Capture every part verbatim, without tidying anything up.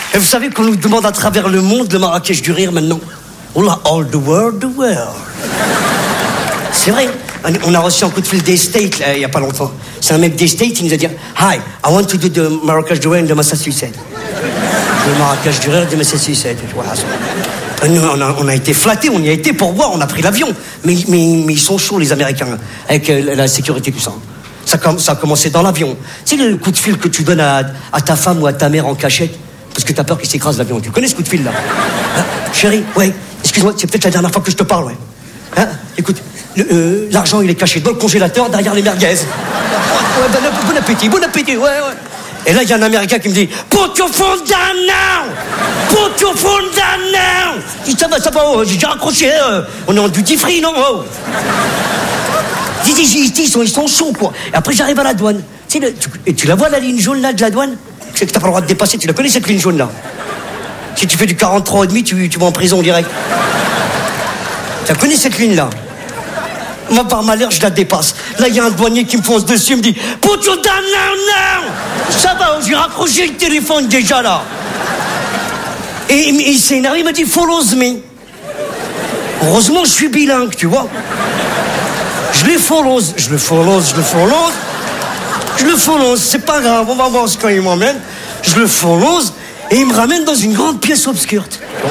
Et vous savez qu'on nous demande à travers le monde le Marrakech du rire maintenant. On a all the world, the world. C'est vrai. On a reçu un coup de fil des States là, il y a pas longtemps. C'est un mec des States, il nous a dit Hi, I want to do the Marrakech du rire de Massachusetts. Le Marrakech du rire de Massachusetts. Voilà. Nous, on, a, on a été flattés, on y a été pour voir, on a pris l'avion. Mais, mais, mais ils sont chauds, les Américains, avec euh, la sécurité, tout ça. Ça, ça a commencé dans l'avion. Tu sais, le coup de fil que tu donnes à, à ta femme ou à ta mère en cachette, parce que t'as peur qu'il s'écrase l'avion. Tu connais ce coup de fil-là hein? Chérie, ouais, excuse-moi, c'est peut-être la dernière fois que je te parle, ouais. Hein? Écoute, le, euh, l'argent, il est caché dans le congélateur, derrière les merguez. Ouais, bon, bon appétit, bon appétit, ouais, ouais. Et là, il y a un Américain qui me dit « Put your phone down now! Put your phone down now !» Je dis « Ça va, ça va, oh, j'ai déjà raccroché, euh, on est en duty free, non oh. ?» Je dis « ils sont, ils sont chauds, quoi. » Et après, j'arrive à la douane. Tu sais, le, tu, et tu la vois, la ligne jaune, là, de la douane? C'est que t'as pas le droit de dépasser, tu la connais, cette ligne jaune-là? Si tu fais du quarante-trois virgule cinq, tu, tu vas en prison direct. Tu la connais, cette ligne-là? Moi, par malheur, je la dépasse. Là, il y a un douanier qui me fonce dessus, il me dit « Put your down now, now !» Ça va, j'ai raccroché le téléphone déjà, là. Et, et il s'est énervé, il m'a dit « Follow me ». Heureusement, je suis bilingue, tu vois. Je les follow, je le follow, je le follow. Je le follow, c'est pas grave, on va voir ce qu'il m'emmène. Je le follow, et il me ramène dans une grande pièce obscure.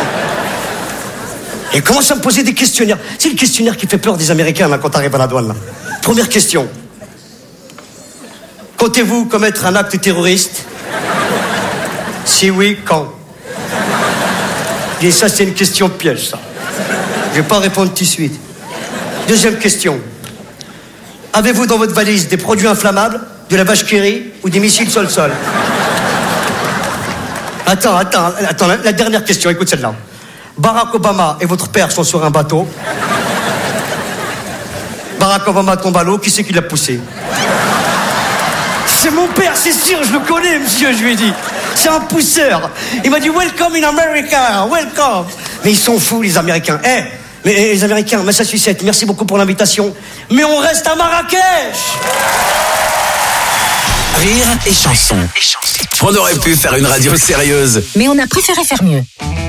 Et il commence à me poser des questionnaires. C'est le questionnaire qui fait peur des Américains là, quand t'arrives à la douane. Là. Première question. Comptez-vous commettre un acte terroriste? Si oui, quand? Et ça, c'est une question piège, ça. Je vais pas répondre tout de suite. Deuxième question. Avez-vous dans votre valise des produits inflammables, de la vache qui rit ou des missiles sol-sol? Attends, attends, attends, la, la dernière question, écoute celle-là. Barack Obama et votre père sont sur un bateau. Barack Obama tombe à l'eau, qui c'est qui l'a poussé? C'est mon père, c'est sûr, je le connais, monsieur, je lui ai dit. C'est un pousseur. Il m'a dit, welcome in America, welcome. Mais ils sont fous, les Américains. Eh, mais les Américains, Massachusetts, merci beaucoup pour l'invitation. Mais on reste à Marrakech. Rire et chanson. On aurait pu faire une radio sérieuse. Mais on a préféré faire mieux.